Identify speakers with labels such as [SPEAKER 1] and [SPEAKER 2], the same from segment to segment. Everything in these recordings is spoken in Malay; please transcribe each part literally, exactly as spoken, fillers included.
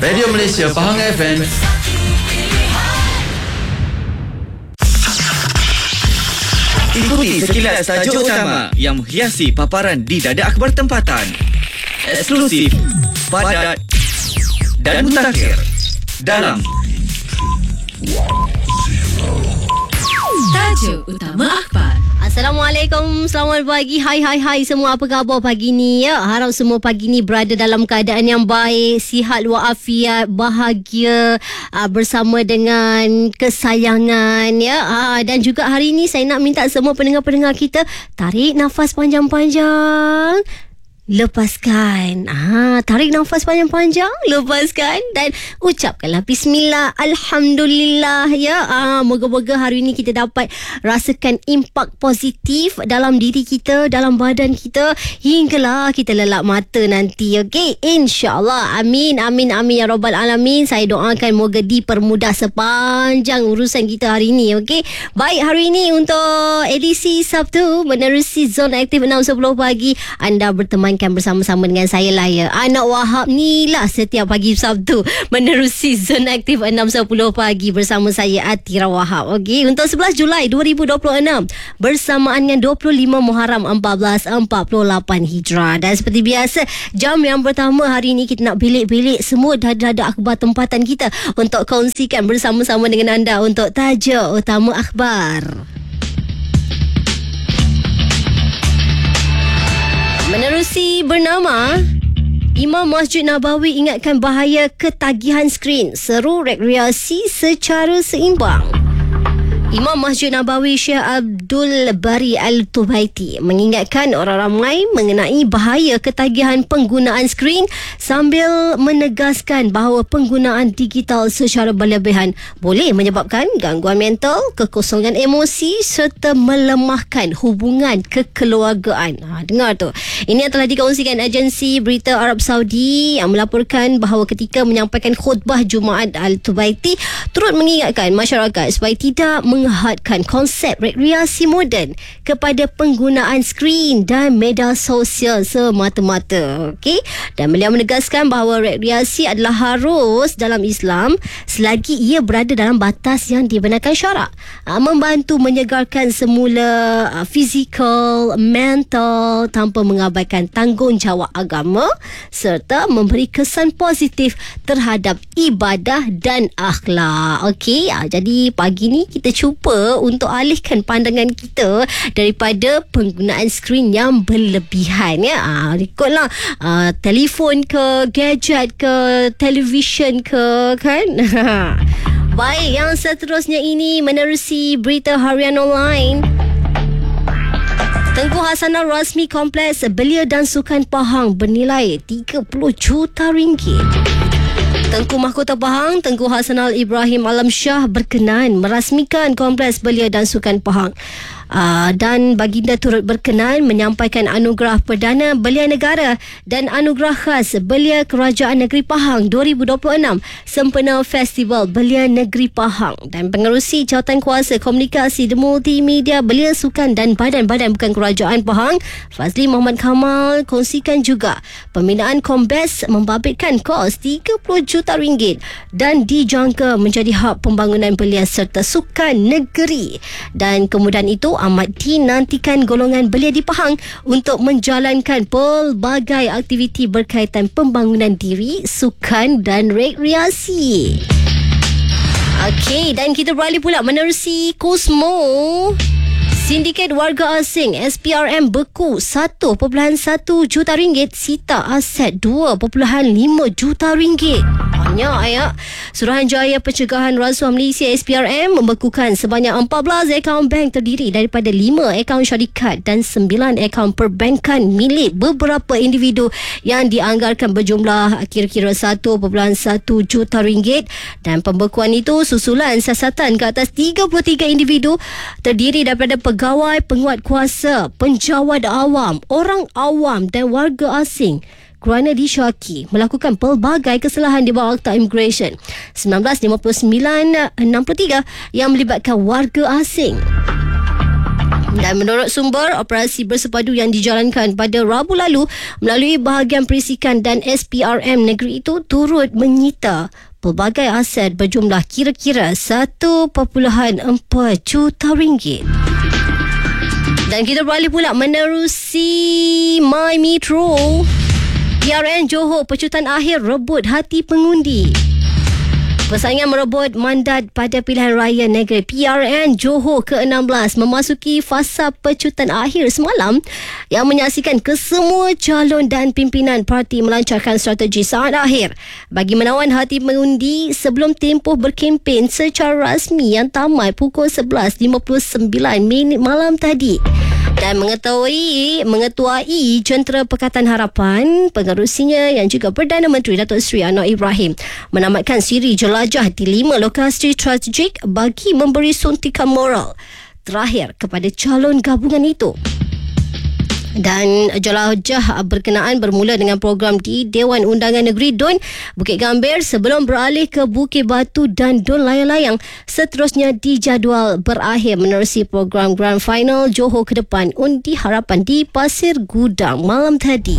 [SPEAKER 1] Radio Malaysia Pahang F M.
[SPEAKER 2] Ikuti sekilas tajuk utama yang menghiasi paparan di Dada Akhbar Tempatan. Eksklusif, padat dan mutakhir dalam
[SPEAKER 3] Tajuk Utama Akhbar.
[SPEAKER 4] Assalamualaikum, selamat pagi. Hai hai hai semua, apa khabar pagi ni ya? Harap semua pagi ni berada dalam keadaan yang baik, sihat walafiat, bahagia, aa, bersama dengan kesayangan ya. Aa, dan juga hari ni saya nak minta semua pendengar-pendengar kita tarik nafas panjang-panjang. Lepaskan. Ah, tarik nafas panjang-panjang, lepaskan dan ucapkanlah bismillah, alhamdulillah ya. Ah, moga-moga hari ini kita dapat rasakan impak positif dalam diri kita, dalam badan kita hinggalah kita lelap mata nanti. Okey, insya-Allah. Amin amin amin ya rabbal alamin. Saya doakan moga dipermudah sepanjang urusan kita hari ini. Okey. Baik, hari ini untuk edisi Sabtu menerusi Zona Aktif enam sepuluh pagi, anda berteman bersama-sama dengan saya lah ya, Anak Wahab ni lah, setiap pagi Sabtu menerusi Zona Aktif enam sepuluh pagi bersama saya Atira Wahab. Okey, untuk sebelas Julai dua ribu dua puluh enam bersamaan dengan dua puluh lima Muharram seribu empat ratus empat puluh lapan Hijrah. Dan seperti biasa, jam yang pertama hari ni kita nak bilik-bilik semua dada-dada akhbar tempatan kita untuk kongsikan bersama-sama dengan anda untuk tajuk utama akhbar. Menerusi bernama Imam Masjid Nabawi ingatkan bahaya ketagihan skrin, seru rekreasi secara seimbang. Imam Masjid Nabawi Syekh Abdul Bari Al-Tubaiti mengingatkan orang ramai mengenai bahaya ketagihan penggunaan skrin sambil menegaskan bahawa penggunaan digital secara berlebihan boleh menyebabkan gangguan mental, kekosongan emosi serta melemahkan hubungan kekeluargaan. Ha, dengar tu. Ini yang telah dikongsikan agensi berita Arab Saudi yang melaporkan bahawa ketika menyampaikan khutbah Jumaat, Al-Tubaiti turut mengingatkan masyarakat supaya tidak menghadkan konsep rekreasi moden kepada penggunaan skrin dan media sosial semata-mata. Okey, dan beliau menegaskan bahawa rekreasi adalah harus dalam Islam selagi ia berada dalam batas yang dibenarkan syarak, membantu menyegarkan semula fizikal, mental tanpa mengabaikan tanggungjawab agama serta memberi kesan positif terhadap ibadah dan akhlak. Okey, jadi pagi ni kita cuba untuk alihkan pandangan kita daripada penggunaan skrin yang berlebihan ya. Ah, ikutlah ah, telefon ke, gadget ke, televisyen ke, kan. Baik, yang seterusnya ini menerusi berita harian online. Tengku Hasanah rasmi kompleks belia dan sukan Pahang bernilai tiga puluh juta ringgit. Tengku Mahkota Pahang, Tengku Hasanah Ibrahim Alam Shah berkenan merasmikan Kompleks Belia dan Sukan Pahang. Uh, dan baginda turut berkenan menyampaikan anugerah perdana Belia Negara dan anugerah khas Belia Kerajaan Negeri Pahang dua ribu dua puluh enam sempena Festival Belia Negeri Pahang. Dan pengerusi Jawatankuasa Komunikasi dan Multimedia Belia Sukan dan Badan-Badan Bukan Kerajaan Pahang, Fazli Muhammad Kamal, kongsikan juga pembinaan Kombes membabitkan kos tiga puluh juta ringgit dan dijangka menjadi hak pembangunan belia serta sukan negeri. Dan kemudahan itu amat dinantikan golongan belia di Pahang untuk menjalankan pelbagai aktiviti berkaitan pembangunan diri, sukan dan rekreasi. Okey, dan kita beralih pula menerusi Kusmo. Sindiket warga asing S P R M beku satu perpuluhan satu juta ringgit, sita aset dua perpuluhan lima juta ringgit. Banyak ya. Suruhanjaya Pencegahan Rasuah Malaysia S P R M membekukan sebanyak empat belas akaun bank terdiri daripada lima akaun syarikat dan sembilan akaun perbankan milik beberapa individu yang dianggarkan berjumlah kira-kira satu perpuluhan satu juta ringgit. Dan pembekuan itu susulan siasatan ke atas tiga puluh tiga individu terdiri daripada pegawai penguat kuasa, penjawat awam, orang awam dan warga asing kerana disyaki melakukan pelbagai kesalahan di bawah Akta Immigration seribu sembilan ratus lima puluh sembilan enam puluh tiga yang melibatkan warga asing. Dan menurut sumber, operasi bersepadu yang dijalankan pada Rabu lalu melalui bahagian perisikan dan S P R M negeri itu turut menyita pelbagai aset berjumlah kira-kira satu perpuluhan empat juta ringgit. Dan kita beralih pula menerusi My Metro. P R N Johor pecutan akhir rebut hati pengundi. Persaingan merebut mandat pada pilihan raya negeri P R N Johor ke enam belas memasuki fasa pecutan akhir semalam yang menyaksikan kesemua calon dan pimpinan parti melancarkan strategi saat akhir bagi menawan hati pengundi sebelum tempoh berkempen secara rasmi yang tamat pukul sebelas lima puluh sembilan minit malam tadi. Dan mengetahui mengetuai Jentera Pakatan Harapan, pengerusinya yang juga Perdana Menteri Datuk Seri Anwar Ibrahim menamatkan siri jelajah di lima lokasi strategik bagi memberi suntikan moral terakhir kepada calon gabungan itu. Dan jelajah berkenaan bermula dengan program di Dewan Undangan Negeri Dun Bukit Gambir sebelum beralih ke Bukit Batu dan Dun Layang-Layang. Seterusnya dijadual berakhir menerusi program Grand Final Johor ke depan undi harapan di Pasir Gudang malam tadi.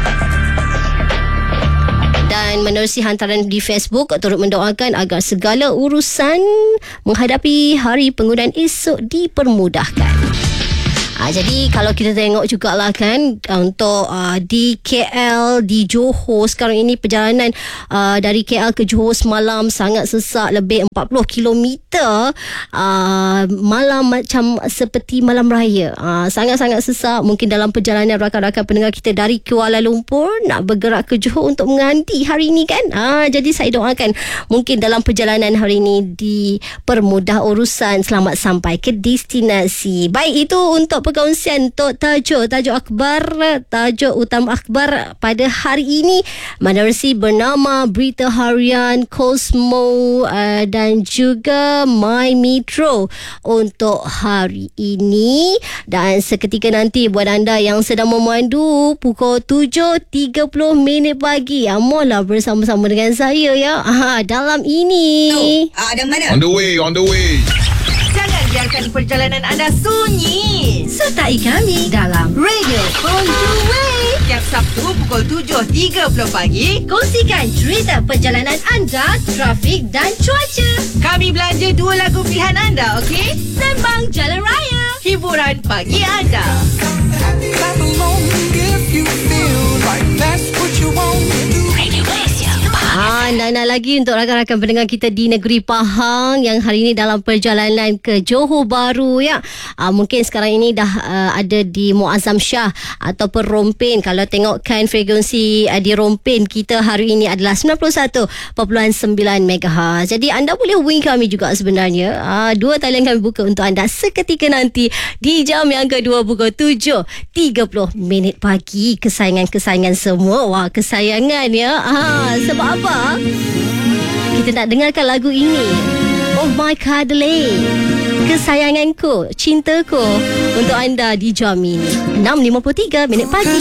[SPEAKER 4] Dan menerusi hantaran di Facebook turut mendoakan agar segala urusan menghadapi hari penggunaan esok dipermudahkan. Ha, jadi kalau kita tengok jugalah kan untuk uh, di K L, di Johor sekarang ini perjalanan uh, dari K L ke Johor semalam sangat sesak, lebih empat puluh kilometer uh, malam macam seperti malam raya. Uh, sangat-sangat sesak. Mungkin dalam perjalanan rakan-rakan pendengar kita dari Kuala Lumpur nak bergerak ke Johor untuk menganti hari ini kan. Uh, jadi saya doakan mungkin dalam perjalanan hari ini dipermudah urusan, selamat sampai ke destinasi. Baik, itu untuk perkongsian untuk tajuk tajuk akhbar, tajuk utama akhbar pada hari ini menerusi bernama Berita Harian, Cosmo uh, dan juga My Metro untuk hari ini. Dan seketika nanti buat anda yang sedang memandu pukul tujuh tiga puluh minit pagi, amolah bersama-sama dengan saya ya. Aha, dalam ini.
[SPEAKER 1] Oh, ada mana?
[SPEAKER 3] On the way, on the way.
[SPEAKER 1] Jangan biarkan perjalanan anda sunyi. Sertai kami dalam Radio On The Way. Tiap Sabtu pukul tujuh tiga puluh pagi.
[SPEAKER 4] Kongsikan cerita perjalanan anda, trafik dan cuaca.
[SPEAKER 1] Kami belanja dua lagu pilihan anda, okey?
[SPEAKER 4] Sembang Jalan Raya.
[SPEAKER 1] Hiburan pagi anda.
[SPEAKER 5] Clap along if you feel like that's what you want to do.
[SPEAKER 4] Ha, nak-nak lagi untuk rakan-rakan pendengar kita di negeri Pahang yang hari ini dalam perjalanan ke Johor Bahru ya. Ha, mungkin sekarang ini dah uh, ada di Muazzam Shah ataupun Rompin. Kalau tengokkan frekuensi uh, di Rompin kita hari ini adalah sembilan puluh satu perpuluhan sembilan megahertz. Jadi anda boleh hubungi kami juga sebenarnya. Ha, dua talian kami buka untuk anda seketika nanti di jam yang kedua pukul tujuh tiga puluh minit pagi. Kesayangan-kesayangan semua. Wah, kesayangan ya. Ha, sebab apa? Kita nak dengarkan lagu ini, Oh My Cuddling, kesayanganku, cintaku, untuk anda di jam ini enam lima puluh tiga minit pagi.